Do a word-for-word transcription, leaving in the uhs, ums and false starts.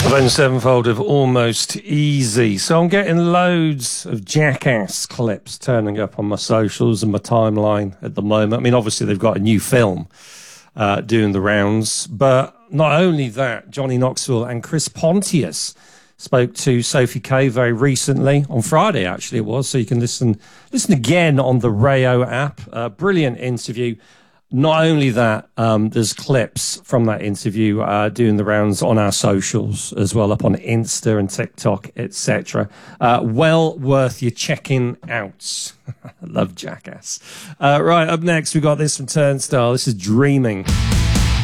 Avenged Sevenfold of Almost Easy. So I'm getting loads of Jackass clips turning up on my socials and my timeline at the moment. I mean, obviously they've got a new film uh, doing the rounds, but not only that, Johnny Knoxville and Chris Pontius spoke to Sophie Kay very recently, on Friday actually it was, so you can listen listen again on the Rayo app. Uh, brilliant interview. Not only that, um, there's clips from that interview uh, doing the rounds on our socials as well, up on Insta and TikTok, et cetera. Uh, well worth your checking out. I love Jackass. Uh, right, up next, we got this from Turnstile. This is Dreaming.